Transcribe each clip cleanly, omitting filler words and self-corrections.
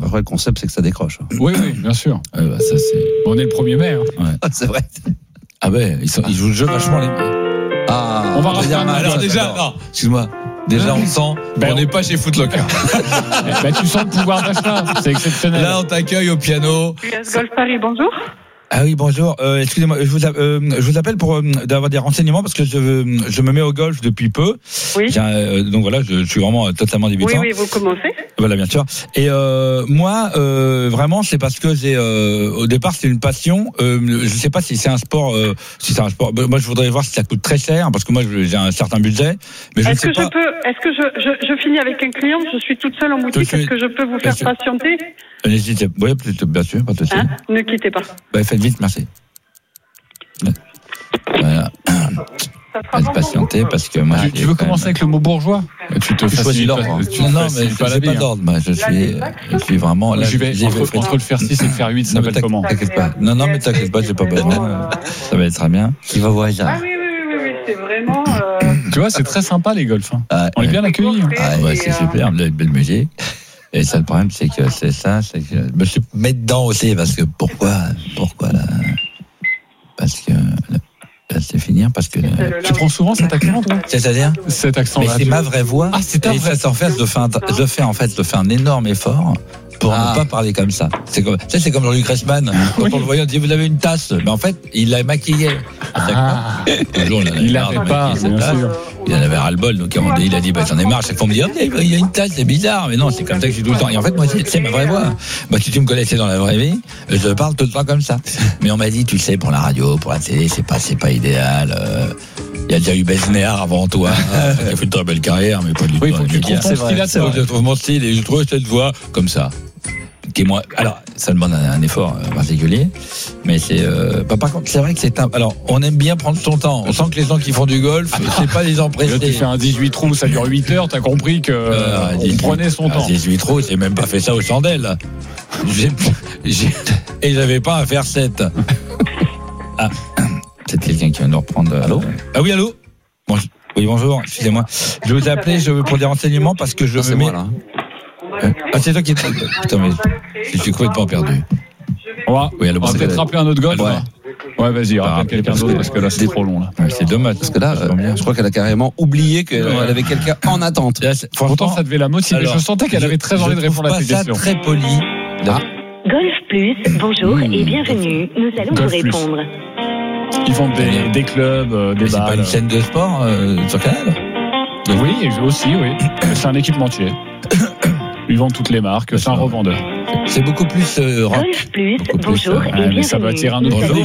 peu près le concept, c'est que ça décroche. Oui, bien sûr. Ça, c'est... On est le 1er mai. Hein. Ouais. C'est vrai. Ah ouais, ils jouent le jeu vachement les. On va rajouter alors déjà, non, excuse-moi. Déjà, on sent on n'est pas chez Foot Locker. Tu sens le pouvoir d'achat, c'est exceptionnel. Là, on t'accueille au piano. US Golf Paris, bonjour. Ah oui, bonjour. Excusez-moi, je vous appelle pour d'avoir des renseignements parce que je me mets au golf depuis peu. Oui. Donc voilà, je suis vraiment totalement débutant. Oui, vous commencez. Voilà, bien sûr. Et moi, vraiment, c'est parce que j'ai au départ, c'est une passion. Je sais pas si c'est un sport. Moi, je voudrais voir si ça coûte très cher parce que moi, j'ai un certain budget. Mais je ne sais pas. Est-ce que je finis avec un client? Je suis toute seule en boutique. Est-ce que je peux vous faire patienter? N'hésitez pas. Oui, bien sûr, pas de souci. Ne quittez pas. Faites vite, merci. Voilà. Faites patienter parce que moi. Tu veux commencer avec le mot bourgeois? Tu te choisis l'ordre. Non, mais c'est pas d'ordre. Moi, je suis vraiment là. Entre le faire 6 et le faire 8, ça s'appelle comment? T'inquiète pas. Non, mais t'inquiète pas, j'ai pas besoin. Ça va être très bien. Qui va voir ça? Ah oui, c'est vraiment. Tu vois, c'est très sympa les golfs. On est bien accueillis. C'est super, belle musique. Et ça, le problème, c'est que c'est que je me suis mis dedans aussi, parce que pourquoi là? Parce que là, c'est finir, parce que. Tu prends souvent cet accent, toi? C'est-à-dire? Cet accent. Mais c'est ma vraie voix. Ah, c'est ta vraie voix. En fait, je fais un énorme effort pour ne pas parler comme ça. C'est comme Jean-Luc Reichmann. Quand on le voyait, on dit vous avez une tasse. Mais en fait, il l'a maquillé. Toujours, il l'avait pas, bien sûr. Il en avait ras-le-bol, donc il a dit j'en ai marre. Chaque fois on me dit il y a une tasse, c'est bizarre. Mais non, c'est comme ça que je suis tout le temps. Et en fait, moi, c'est ma vraie voix. Moi, si tu me connaissais dans la vraie vie, je parle tout le temps comme ça. Mais on m'a dit, tu sais, pour la radio, pour la télé, c'est pas idéal. Il y a déjà eu Besnéard avant toi, qui a fait une très belle carrière, mais pas du tout. Oui, faut que tu trouves ton style. Je trouve mon style et je trouve cette voix comme ça. Alors, ça demande un effort particulier, mais c'est. Par contre, c'est vrai que alors, on aime bien prendre son temps. On sent que les gens qui font du golf, c'est pas des empressés. Tu fais un 18 trous, ça dure 8 heures. T'as compris que on prenait son temps. 18 trous, j'ai même pas fait ça aux chandelles. Et j'avais pas à faire 7. Ah, c'est quelqu'un qui vient de nous reprendre. Allô? Ah oui, allô? Oui, bonjour. Excusez-moi. Je vous ai appelé pour des renseignements parce que je me mets. Moi, là. C'est toi qui es. Putain, mais je suis complètement perdu. On va peut-être rappeler un autre golf. Ouais, vas-y, rappelle quelqu'un d'autre parce que là, c'est trop long. Là. C'est dommage. Parce que là, je crois qu'elle a carrément oublié qu'elle avait quelqu'un en attente. Pourtant, ça devait la motiver. Je sentais qu'elle avait très envie de répondre à cette question. Ça très poli. Golf Plus, bonjour et bienvenue. Nous allons vous répondre. Ils vendent des clubs, des balles. C'est pas une chaîne de sport sur Canal? Oui, aussi, oui. C'est un équipementier. Ils vendent toutes les marques, c'est un revendeur. C'est beaucoup plus rock. Golf Plus, bonjour et bienvenue. Ça va attirer un autre public.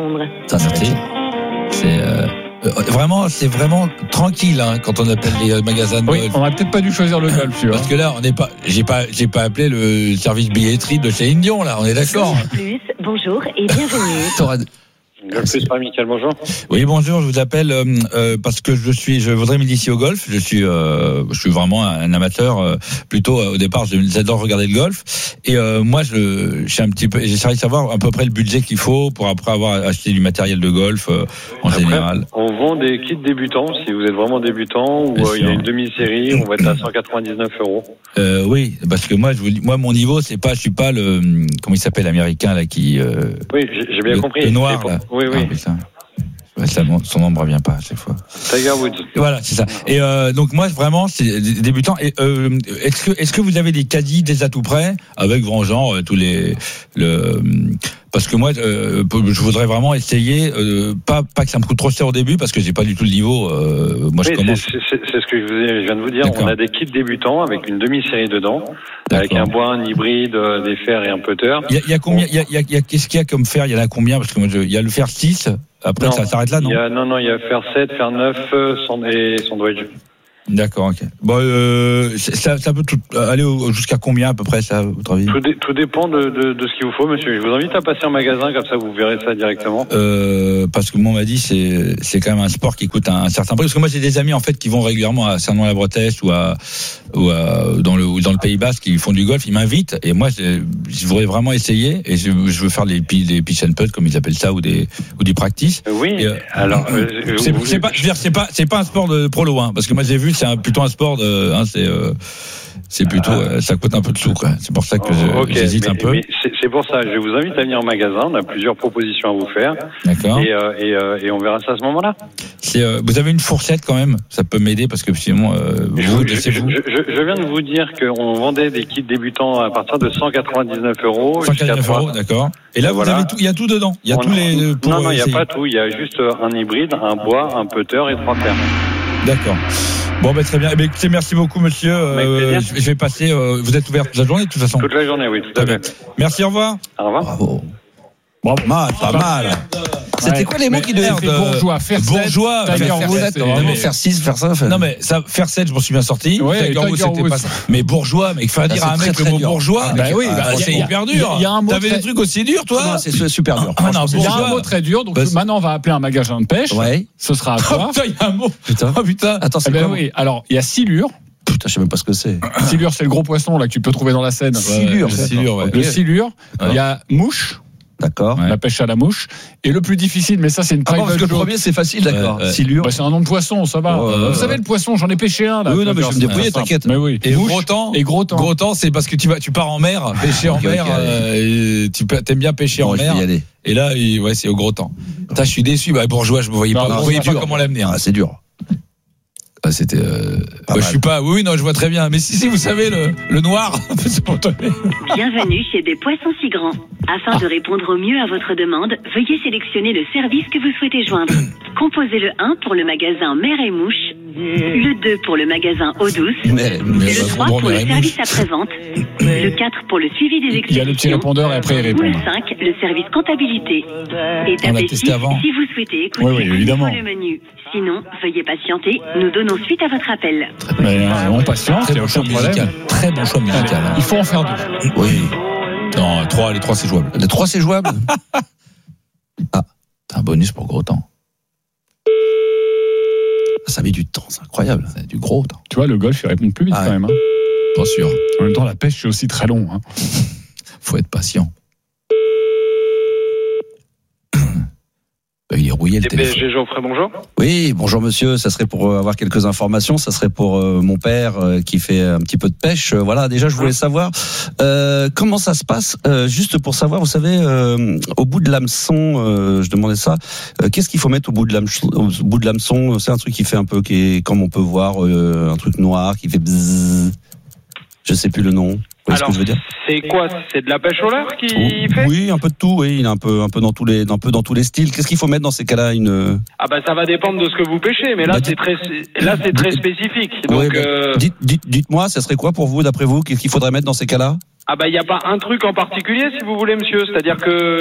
C'est vraiment tranquille quand on appelle les magasins de golf. On n'a peut-être pas dû choisir le golf, tu vois. Parce que là, j'ai pas appelé le service billetterie de chez Indion, là, on est d'accord. Golf Plus, bonjour et bienvenue. Golf Plus Paris, Michael, bonjour. Oui, bonjour, je vous appelle parce que je voudrais m'initier au golf. Je suis vraiment un amateur. Plutôt au départ, j'adore regarder le golf. Et moi, j'essaierai de savoir à peu près le budget qu'il faut pour après avoir acheté du matériel de golf général. On vend des kits débutants si vous êtes vraiment débutant ou il y a une demi-série, on va être à 199 €. Oui, parce que moi, mon niveau, je suis pas le comment il s'appelle l'américain là qui. Oui, j'ai bien compris. Le noir là. Oui. Son nom ne revient pas à chaque fois. Tiger Woods. Voilà, c'est ça. Et donc moi vraiment c'est débutant. Et est-ce que vous avez des caddies des atouts prêts avec genre tous parce que moi je voudrais vraiment essayer pas que ça me coûte trop cher au début parce que j'ai pas du tout le niveau. Moi je commence. C'est ce que je viens de vous dire. D'accord. On a des kits débutants avec une demi-série dedans, avec un bois, un hybride, des fers et un putter. Il y a combien qu'est-ce qu'il y a comme fer? Il y en a combien? Parce que moi il y a le fer 6. Après, ça s'arrête là, non? Il y a fer 7, fer 9 et sandwich. D'accord, ok. Bon, ça peut aller jusqu'à combien à peu près, ça, à votre avis? Tout dépend de ce qu'il vous faut, monsieur. Je vous invite à passer en magasin, comme ça vous verrez ça directement. Parce que moi, on m'a dit c'est quand même un sport qui coûte un certain prix. Parce que moi, j'ai des amis en fait qui vont régulièrement à Cernon-la-Bretèche ou dans le Pays Basque qui font du golf. Ils m'invitent et moi, je voudrais vraiment essayer et je veux faire des pitch and putt comme ils appellent ça ou des practice. Oui. Et, alors, c'est pas un sport de pro loin parce que moi j'ai vu c'est plutôt un sport c'est plutôt, ça coûte un peu de sous, quoi. C'est pour ça que j'hésite un peu. Mais c'est pour ça, je vous invite à venir au magasin. On a plusieurs propositions à vous faire. D'accord. Et on verra ça à ce moment-là. Vous avez une fourchette quand même? Ça peut m'aider parce que sinon, je viens de vous dire qu'on vendait des kits débutants à partir de 199 €. 199 €, d'accord. Et là, vous avez tout, il y a tout dedans. Il y a tous les, non, il n'y a pas tout. Il y a juste un hybride, un bois, un putter et 3 fermes. D'accord. Bon, très bien. Écoutez, merci beaucoup, monsieur. Je vais passer. Vous êtes ouvert toute la journée, de toute façon? Toute la journée, oui, tout à fait. Merci, au revoir. Au revoir. Bravo. Pas mal. C'était quoi les mots qui devaient faire bourgeois, faire 7, bourgeois, faire 6, faire ça. Non, mais ça, faire 7, je m'en suis bien sorti. Ouais, Tiger Woods, c'était pas ça. Mais bourgeois, mais il faut dire à un mec le mot bourgeois. Oui, c'est hyper dur. Il y a un mot. T'avais des trucs aussi durs, toi? Non, c'est super dur. Il y a un mot très dur, donc maintenant on va appeler un magasin de pêche. Ouais. Ce sera à toi. Putain, il y a un mot. Putain. Attends, c'est quoi? Oui. Alors, il y a silure. Putain, je sais même pas ce que c'est. Silure, c'est le gros poisson là que tu peux trouver dans la Seine. Silure. Le silure. Il y a mouche. D'accord. La pêche à la mouche. Et le plus difficile, mais ça c'est une private parce que le premier c'est facile, d'accord. Silure. C'est un nom de poisson, ça va. Vous savez le poisson, j'en ai pêché un là. Oui, non, mais je vais me débrouiller, t'inquiète. Mais oui. Et gros temps. Gros temps, c'est parce que tu pars en mer, pêcher en mer. T'aimes bien pêcher en mer. Et là, c'est au gros temps. Je suis déçu. Bourgeois, je me voyais pas. Vous voyez pas comment l'amener. C'est dur. C'était. Je suis pas. Oui, non, je vois très bien. Mais si vous savez le noir. Bienvenue chez des Poissons si grands. Afin de répondre au mieux à votre demande, veuillez sélectionner le service que vous souhaitez joindre. Composez le 1 pour le magasin Mer et Mouche, le 2 pour le magasin Eau Douce, le 3 pour le service après-vente, le 4 pour le suivi des expéditions. Il y a le petit répondeur et après il répond. Ou le 5, le service comptabilité. Et tapez 6 si vous souhaitez écouter le menu. Sinon, veuillez patienter. Nous donnons suite à votre appel. On patiente, il y a aucun problème. Très bon choix musical. Il faut en faire 2. Oui. Non, les 3 c'est jouable. Les 3 c'est jouable. T'as un bonus pour gros temps. Ça met du temps, c'est incroyable. C'est du gros temps. Tu vois, le golf il répond plus vite quand même. Pas sûr. En même temps, la pêche c'est aussi très long. Faut être patient. Il est rouillé le téléphone. PSG Geoffrey, bonjour. Oui, bonjour monsieur, ça serait pour avoir quelques informations, ça serait pour mon père qui fait un petit peu de pêche. Voilà, déjà je voulais savoir comment ça se passe, juste pour savoir, vous savez, au bout de l'hameçon, je demandais ça, qu'est-ce qu'il faut mettre au bout de l'hameçon? C'est un truc qui fait un peu, qui est, comme on peut voir, un truc noir qui fait bzzz. Je sais plus le nom. Alors, ce que je veux dire. C'est quoi? C'est de la pêche au leurre qui fait? Oui, un peu de tout. Oui, il est un peu dans tous les styles. Qu'est-ce qu'il faut mettre dans ces cas-là? Ça va dépendre de ce que vous pêchez, mais là c'est très spécifique. Donc, dites-moi, ça serait quoi pour vous, d'après vous? Qu'est-ce qu'il faudrait mettre dans ces cas-là? Il n'y a pas un truc en particulier, si vous voulez, monsieur. C'est-à-dire que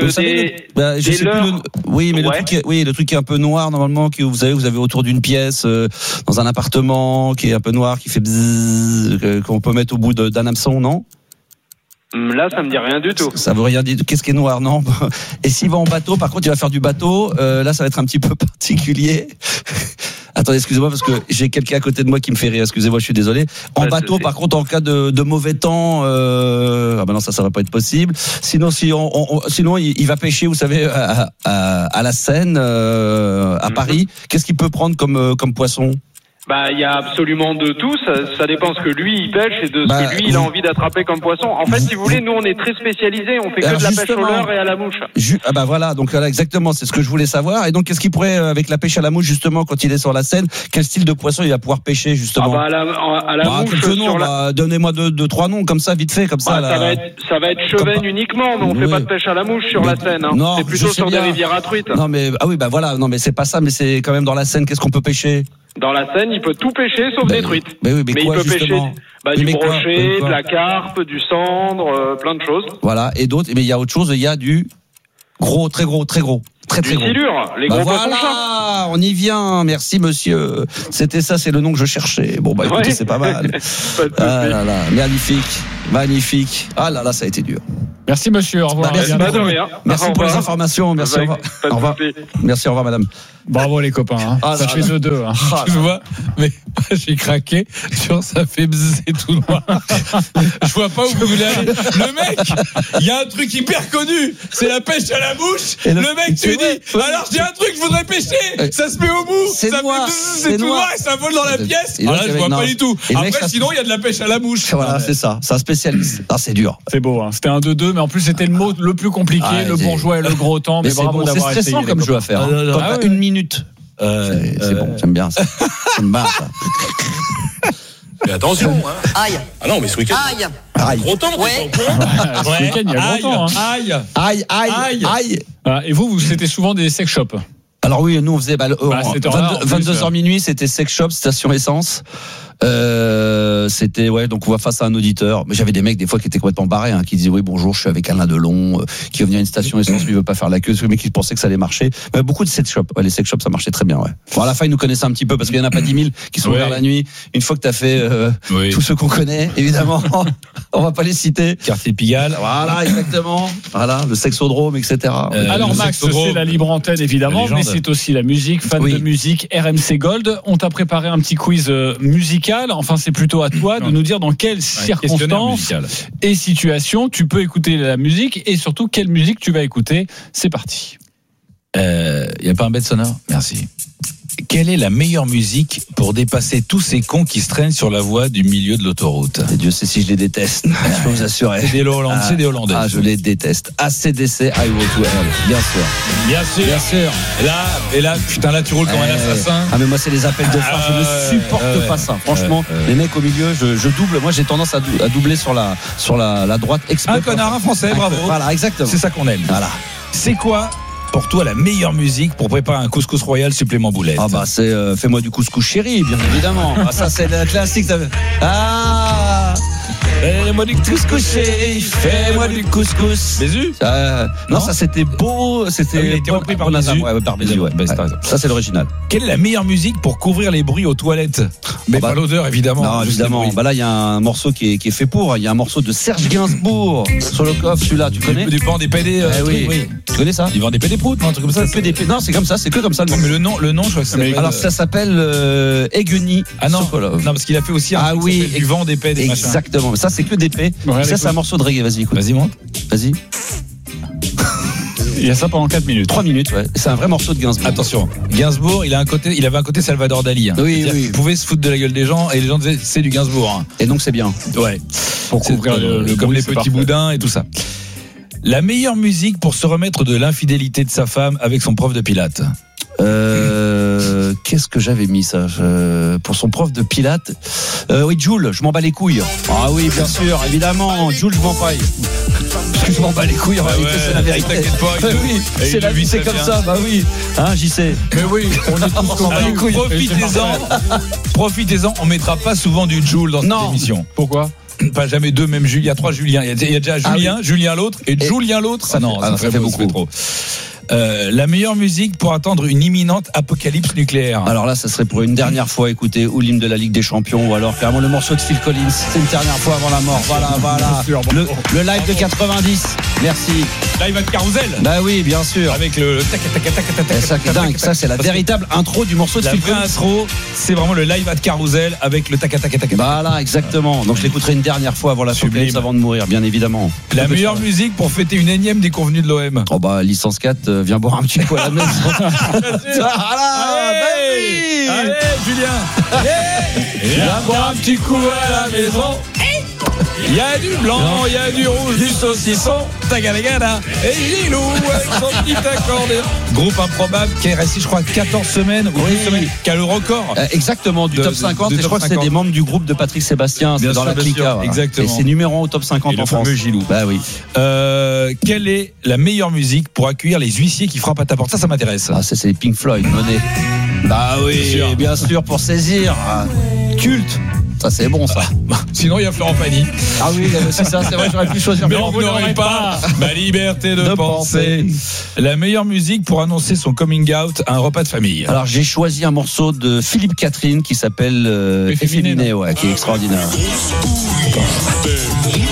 le truc qui est un peu noir normalement, que vous avez autour d'une pièce, dans un appartement, qui est un peu noir, qui fait bzzz, qu'on peut mettre au bout d'un hameçon, non? Là, ça me dit rien du tout. Ça veut rien dire. Qu'est-ce qui est noir, non? Et s'il va en bateau, par contre, il va faire du bateau. Là, ça va être un petit peu particulier. Attendez, excusez-moi, parce que j'ai quelqu'un à côté de moi qui me fait rire. Excusez-moi, je suis désolé. En bateau, par contre, en cas de mauvais temps, non, ça va pas être possible. Sinon, sinon, il va pêcher, vous savez, à la Seine, à Paris. Qu'est-ce qu'il peut prendre comme poisson? Il y a absolument de tout. Ça dépend ce que lui il pêche et de ce que lui il a envie d'attraper comme poisson. En fait, si vous voulez, nous on est très spécialisés. On fait que de la pêche au leurre et à la mouche. Voilà. Donc là, exactement, c'est ce que je voulais savoir. Et donc, qu'est-ce qu'il pourrait, avec la pêche à la mouche, justement, quand il est sur la Seine, quel style de poisson il va pouvoir pêcher, justement? À la mouche. Quelques noms. Donnez-moi deux, trois noms comme ça, vite fait, comme ça. Ça va être chevenne uniquement, mais on fait pas de pêche à la mouche sur la Seine. Non, c'est plutôt sur des rivières à truites. Non, mais voilà. Non, mais c'est pas ça. Mais c'est quand même dans la Seine. Qu'est-ce qu'on peut pêcher? Dans la Seine, il peut tout pêcher sauf des truites. Mais il peut pêcher du brochet, de la carpe, du cendre, plein de choses. Voilà, et d'autres, mais il y a autre chose, il y a du gros, très gros. Très gros. Silure, les gros poissons chats. On y vient, merci monsieur. C'était ça, c'est le nom que je cherchais. Écoutez, c'est pas mal. Magnifique. Ah là là, ça a été dur. Merci monsieur, au revoir. Merci Pas de rien. Merci Au pour les revoir. informations. Merci. Au revoir. Pas de Au revoir. souci. Merci. Au revoir, madame. Bravo les copains. Hein. Ah, Ça là, fait là. 2-2. Hein. Tu vois, mais j'ai craqué sur ça fait bzzz et tout noir. Je vois pas où vous voulez aller. Le mec, il y a un truc hyper connu, c'est la pêche à la mouche. Et le mec, tu lui vrai. dis, alors j'ai un truc, je voudrais pêcher. Ça se met au bout, C'est ça noir. fait bzzz, C'est c'est tout noir. noir et ça vole dans la pièce. Et Alors là, là, je vois non. pas du tout. Et le mec, Après, ça- sinon, il y a de la pêche à la mouche. Voilà, c'est ça. C'est un spécialiste. Ah, c'est dur. C'est beau, hein. C'était un 2-2, mais en plus c'était le mot le plus compliqué, Ah, le c'est- bourgeois et le gros temps. Mais Mais c'est bravo bon, c'est d'avoir essayé. stressant comme les jeu à faire. Ah, non, non. Quand Ah t'as ouais. une minute. C'est bon, j'aime bien ça. J'aime bien ça. Mais attention, hein. Aïe, Ah non, mais ce week-end, aïe, Aïe, gros temps, ouais. copains. Ce week-end, il y a gros temps. Hein. Aïe. aïe, aïe, Aïe. aïe. Et vous, c'était souvent des sex shops. Alors oui, nous on faisait cette heure-là, en plus, 22h minuit, c'était sex shop, station essence. C'était donc on va face à un auditeur. Mais j'avais des mecs des fois qui étaient complètement barrés, hein, qui disaient oui bonjour, je suis avec Alain Delon, qui va venir à une station essence, lui il veut pas faire la queue, ce mec qui pensait que ça allait marcher. Mais beaucoup de sex shops, les sex shops ça marchait très bien. Ouais. Bon, à la fin ils nous connaissaient un petit peu parce qu'il y en a pas 10 000 qui sont ouverts la nuit. Une fois que t'as fait tous ceux qu'on connaît, évidemment, on va pas les citer. Quartier Pigalle. Voilà, exactement. Voilà, le sexodrome, etc. Alors le Max, sexodrome. c'est la libre antenne évidemment, La légende. mais c'est aussi la musique, fan Oui. de musique, RMC Gold. On t'a préparé un petit quiz musical, enfin c'est plutôt à toi de nous dire dans quelles circonstances et situations tu peux écouter la musique et surtout quelle musique tu vas écouter. C'est parti. Il n'y a pas un bête sonore? Merci. Quelle est la meilleure musique pour dépasser tous ces cons qui se traînent sur la voie du milieu de l'autoroute? Et Dieu sait si je les déteste. Je peux vous assurer. C'est des Hollandais. C'est des Hollandais. Ah, je les déteste. ACDC, I Want to Hell. Bien sûr. Bien sûr. Bien sûr. Et là, putain, là, tu roules comme un assassin. Ah, mais moi, c'est les appels de phare. Je ne supporte pas ça. Franchement, les mecs au milieu, je double. Moi, j'ai tendance à doubler sur la droite exprès. Un connard, un français, bravo. Voilà, exactement. C'est ça qu'on aime. Voilà. C'est quoi, pour toi, la meilleure musique pour préparer un couscous royal supplément boulette? Ah, bah, c'est fais-moi du couscous chéri, bien évidemment. Ah, ça, c'est le classique. Ah! Fais-moi du couscous chéri, fais-moi du couscous. Bézu? Non, ça c'était beau, c'était. Il a été repris par Bézu. Ouais, par Bézu, ouais. Bah, c'est pas ça. Ça c'est l'original. Quelle est la meilleure musique pour couvrir les bruits aux toilettes? Mais bah, pas l'odeur, évidemment. Non, Juste évidemment. les bruits. Bah là, il y a un morceau qui est fait pour. Il y a un morceau de Serge Gainsbourg sur le coffre, celui-là, tu connais? Du vend des PD. Oui. Tu connais ça? Ils vendent des PD proutes, non, un truc comme ça. Que des non, c'est comme ça, c'est que comme ça. Non, mais le nom, je crois que ça s'appelle. Alors ça s'appelle Eguni. Ah non, Sokolov. non, parce qu'il a fait aussi un Ah truc qui oui, s'appelle du vent des PD. Exactement. Mais ça c'est que des P. Ouais, Ça c'est un morceau de reggae. Vas-y, écoute. Vas-y, monte. Vas-y. Il y a ça pendant 4 minutes. 3 minutes, ouais. C'est un vrai morceau de Gainsbourg. Attention, Gainsbourg, il avait un côté Salvador Dali. Hein. Oui, C'est-à-dire oui. qu'il pouvait se foutre de la gueule des gens et les gens disaient c'est du Gainsbourg. Hein. Et donc c'est bien. Ouais. Pour couvrir le comme bruit, les c'est petits parfait. boudins et tout ça. La meilleure musique pour se remettre de l'infidélité de sa femme avec son prof de pilates. Qu'est-ce que j'avais mis ça pour son prof de pilates? Oui, Jules, je m'en bats les couilles. Ah oui, bien sûr, évidemment, Jules, je m'en paille. Parce que je m'en bats les couilles, en réalité, c'est la vérité. T'inquiète pas, Oui, c'est la vie, c'est comme ça, bah oui. Hein, j'y sais. Mais oui, on est tous qu'on bat les couilles. Profitez-en, on mettra pas souvent du Jules dans cette Non. émission. Pourquoi? Pas jamais deux, même Julien. Il y a 3 Juliens. Il y a déjà Julien, Julien l'autre et Julien l'autre. Ça fait beaucoup. Trop. La meilleure musique pour attendre une imminente apocalypse nucléaire. Alors là, ça serait pour une dernière fois écouter ou l'hymne de la Ligue des Champions ou alors carrément le morceau de Phil Collins. C'est une dernière fois avant la mort. Voilà. Le live de 90. Merci. Live à Carousel. Bah oui, bien sûr. Avec le tac tac tac tac tac. Et ça, c'est dingue. Ça, c'est la véritable intro du morceau de La Phil vraie Collins. intro, c'est vraiment le live at Carousel avec le tac tac tac tac. Voilà, exactement. Donc je l'écouterai une dernière fois avant la Sublime. apocalypse avant de mourir, bien évidemment. La meilleure musique pour fêter une énième déconvenue de l'OM. Oh bah licence 4, viens boire un petit coup à la maison. Allez, Julien. Viens boire un petit coup à la maison. Il y a du blanc, il y a du rouge, du saucisson, tagalagada, et Gilou avec son petit accordéon. Groupe improbable qui est resté, je crois, 14 semaines ou 12 semaines, qui a le record. Exactement, du De- top 50. de Et je top crois que c'est 50. des membres du groupe de Patrick Sébastien, c'est Bien dans sûr, la bien clique. sûr, exactement. Et c'est numéro 1 au top 50 Et le en France. fameux Gilou. Bah oui. Quelle est la meilleure musique pour accueillir les huissiers qui frappent à ta porte? Ça m'intéresse. Ah, ça c'est les Pink Floyd, Monet. Bah oui, bien sûr, pour saisir. Ah, culte. Ça c'est bon ça. Sinon, il y a Florent Pagny. Ah oui, c'est ça, c'est vrai, j'aurais pu choisir. Mais on n'aurait pas ma liberté de penser. La meilleure musique pour annoncer son coming out à un repas de famille. Alors j'ai choisi un morceau de Philippe Catherine qui s'appelle Efféminé, ouais, qui est extraordinaire.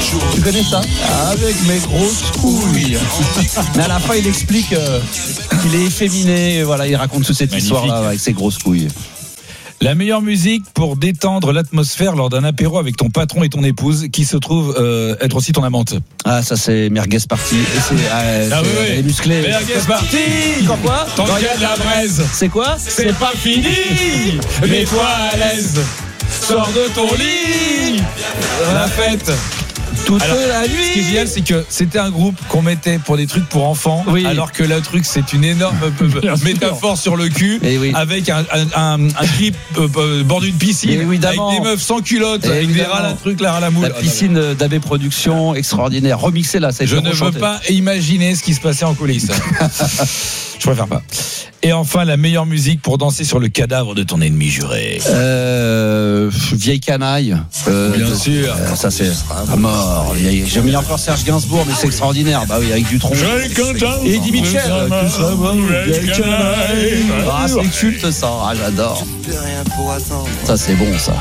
connais ça? Avec mes grosses couilles. Mais à la fin, il explique qu'il est efféminé. Voilà, il raconte toute cette histoire-là avec ses grosses couilles. La meilleure musique pour détendre l'atmosphère lors d'un apéro avec ton patron et ton épouse qui se trouve être aussi ton amante. Ah, ça c'est Merguez Party. C'est les musclés. Merguez Party. Quoi? Tant qu'il y a de la braise. C'est quoi? C'est pas fini. Mets-toi à l'aise. Sors de ton lit. La fête. Toute la nuit. Ce qui est génial, c'est que c'était un groupe qu'on mettait pour des trucs pour enfants, alors que le truc, c'est une énorme métaphore sur le cul, avec un clip bord d'une piscine, avec des meufs sans culotte, avec des râles, un truc là à la moule. La piscine d'AB Productions, extraordinaire, remixée là. Je ne veux pas imaginer ce qui se passait en coulisses. Je préfère pas. Et enfin, la meilleure musique pour danser sur le cadavre de ton ennemi juré. Vieille canaille. Bien sûr. Ça c'est à mort. J'ai mis encore Serge Gainsbourg, mais c'est extraordinaire. Bah oui, avec Dutronc. Et Eddie Mitchell. Vieille canaille. Ah, c'est culte ça. Ah, j'adore. Ça c'est bon ça.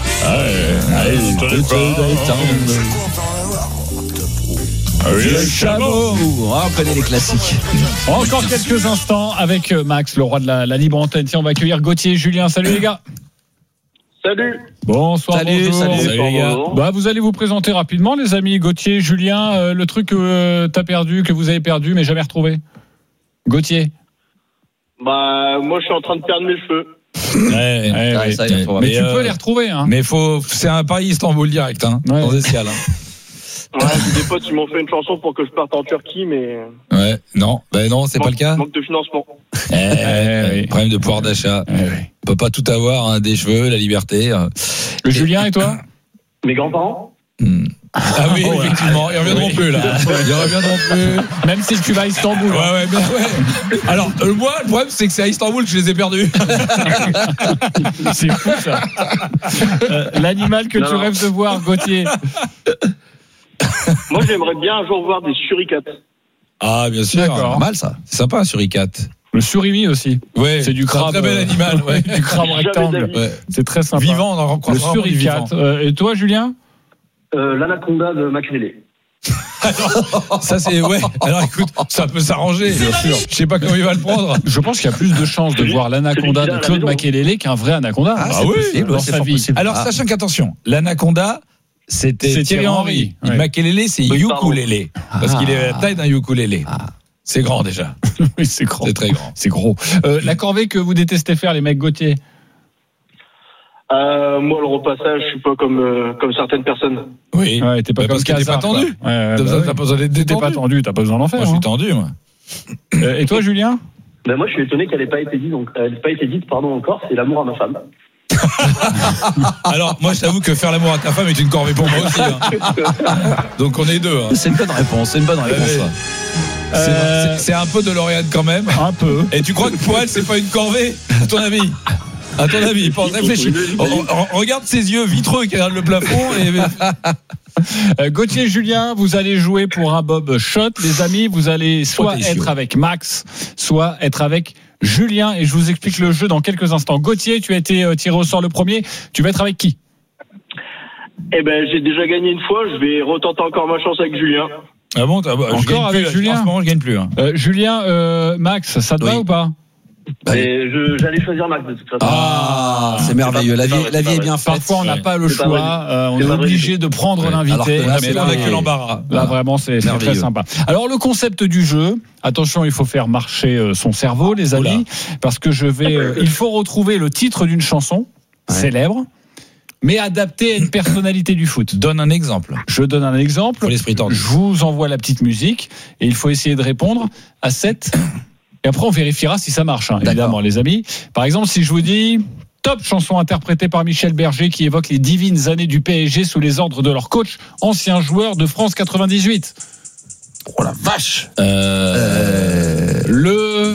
Le chameau. On connaît les classiques. Encore quelques instants avec Max, le roi de la libre antenne. Tiens, on va accueillir Gauthier et Julien. Salut les gars. Salut. Bonsoir. Salut les gars. Bah, vous allez vous présenter rapidement, les amis. Gauthier, Julien, le truc que t'as perdu, que vous avez perdu, mais jamais retrouvé. Gauthier. Bah, moi, je suis en train de perdre mes cheveux. Mais tu peux les retrouver. Hein. Mais c'est un Paris-Istanbul direct, hein, sans escale. Ouais, j'ai des potes qui m'ont fait une chanson pour que je parte en Turquie, mais. Ouais, non, c'est pas le cas. Manque de financement. Problème de pouvoir d'achat. On peut pas tout avoir, hein, des cheveux, la liberté. Julien et toi? Mes grands-parents. Ah oui, effectivement, ils reviendront plus là. Ils reviendront plus. Même si tu vas à Istanbul. Ouais. Alors, moi, le problème, c'est que c'est à Istanbul que je les ai perdus. C'est fou ça. L'animal que tu rêves de voir, Gauthier. Moi, j'aimerais bien un jour voir des suricates. Ah, bien sûr. D'accord. Normal ça. C'est sympa un suricate. Le surimi aussi. Ouais. C'est du crabe. C'est un très bel animal. Ouais. Du crabe rectangle. Ouais. C'est très sympa. Vivant, on en rencontre. Le suricate. Et toi, Julien? L'anaconda de Makelele. Ça c'est Alors écoute, ça peut s'arranger. Bien sûr. Je sais pas comment il va le prendre. Je pense qu'il y a plus de chances de voir l'anaconda de Claude Makelele qu'un vrai anaconda. Oui, dans sa vie. Alors sachant qu'attention, l'anaconda c'était Thierry Henry. Ouais. Makelele c'est ukulélé parce qu'il est à la taille d'un ukulélé. C'est grand déjà. Oui, c'est grand. C'est très grand. C'est gros. La corvée que vous détestez faire, les mecs, Gauthier? Moi, le repassage, je suis pas comme certaines personnes. Oui. Ouais, t'es pas comme parce que t'es pas tendu. T'as pas besoin d'être détendu. T'es pas tendu, t'as pas besoin d'en faire. Moi, je suis tendu, moi. Et toi, Julien? Ben moi, je suis étonné qu'elle n'ait pas été dite. Donc, elle n'ait pas été dite, encore. C'est l'amour à ma femme. Alors, moi, je t'avoue que faire l'amour à ta femme est une corvée pour moi aussi. Hein. Donc, on est deux. Hein. C'est une bonne réponse. C'est un peu de Lauriane quand même. Un peu. Et tu crois que pour elle, c'est pas une corvée, à ton avis? À ton avis, réfléchis. Regarde ses yeux vitreux qui regardent le plafond. Gauthier, Julien, vous allez jouer pour un Bob Shot. Les amis, vous allez soit être avec Max, soit être avec Julien. Et je vous explique le jeu dans quelques instants. Gauthier, tu as été tiré au sort le premier. Tu vas être avec qui? Eh ben, j'ai déjà gagné une fois. Je vais retenter encore ma chance avec Julien. Ah bon, encore avec Julien? En ce moment, je gagne plus. Hein. Julien, Max, ça te va ou pas? J'allais choisir Max de toute façon. Ah, c'est merveilleux. La vie est bien faite. Parfois, on n'a pas le choix. On est obligé de prendre l'invité. Mais là, on n'a que l'embarras. Là, vraiment, c'est très sympa. Alors, le concept du jeu, attention, il faut faire marcher son cerveau, les amis, parce que il faut retrouver le titre d'une chanson célèbre, mais adapté à une personnalité du foot. Donne un exemple. Je donne un exemple. Pour l'esprit tendu. Je vous envoie la petite musique et il faut essayer de répondre à cette. Et après, on vérifiera si ça marche, évidemment, les amis. Par exemple, si je vous dis top chanson interprétée par Michel Berger qui évoque les divines années du PSG sous les ordres de leur coach, ancien joueur de France 98. Oh la vache. Le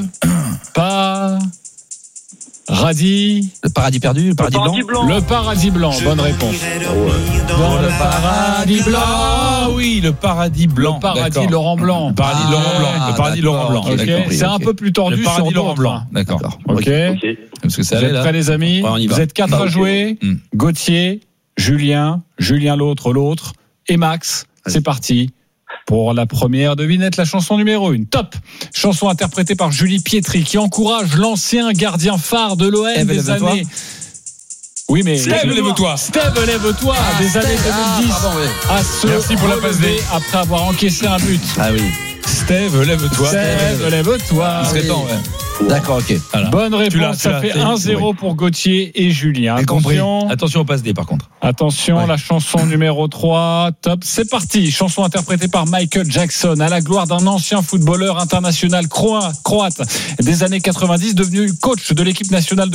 paradis perdu, le paradis blanc. Le paradis blanc, bonne réponse. Dans le paradis blanc. Oui, le paradis blanc. Le paradis Laurent Blanc. Le paradis Laurent Blanc. Le paradis Laurent Blanc. C'est un peu plus tordu. Le paradis Laurent Blanc. D'accord. Ok. Parce que ça vous êtes prêts, les amis? Vous êtes 4 à jouer. Gauthier, Julien l'autre et Max. C'est parti. Pour la première devinette, la chanson numéro 1. Top. Chanson interprétée par Julie Pietri qui encourage l'ancien gardien phare de l'OM des années. Oui, mais. Steve, lève-toi. Steve, lève-toi. Des années 2010. À se Merci pour la passe D. après avoir encaissé un but. Ah oui. Steve, lève-toi. Steve, lève-toi. Il serait temps, ouais. D'accord, ok. Voilà. Bonne réponse, ça fait 1-0 pour Gauthier et Julien. Attention au passe D par contre. Attention, la chanson numéro 3, top, c'est parti. Chanson interprétée par Michael Jackson à la gloire d'un ancien footballeur international croate des années 90, devenu coach de l'équipe nationale de